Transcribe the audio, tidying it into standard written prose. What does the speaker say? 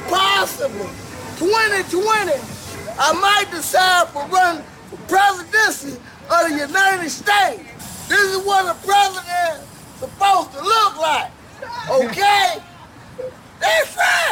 possible 2020, I might decide to run for presidency of the United States. This is what the president